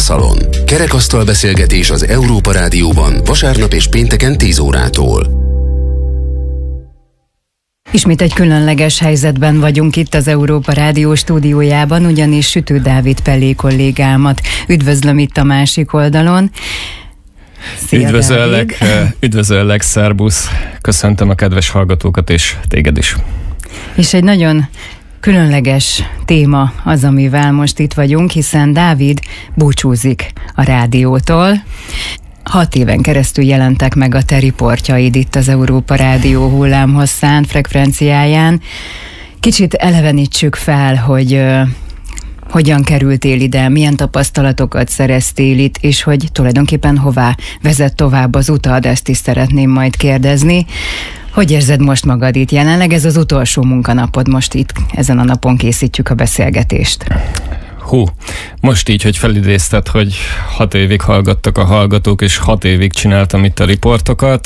Szalon. Kerekasztal beszélgetés az Európa Rádióban vasárnap és pénteken 10 órától. Ismét egy különleges helyzetben vagyunk itt az Európa Rádió stúdiójában, ugyanis Sütő Dávid Pellé kollégámat üdvözlöm itt a másik oldalon. Szia, üdvözöllek, szerbusz! Köszöntöm a kedves hallgatókat és téged is. És egy nagyon különleges téma az, amivel most itt vagyunk, hiszen Dávid búcsúzik a rádiótól. 6 éven keresztül jelentek meg a te riportjaid itt az Európa Rádió hullámhosszán, frekvenciáján. Kicsit elevenítsük fel, hogy hogyan kerültél ide, milyen tapasztalatokat szereztél itt, és hogy tulajdonképpen hová vezet tovább az utad, ezt is szeretném majd kérdezni. Hogy érzed most magad itt? Jelenleg ez az utolsó munkanapod, most itt ezen a napon készítjük a beszélgetést. Most így, hogy felidézted, hogy 6 évig hallgattak a hallgatók, és 6 évig csináltam itt a riportokat,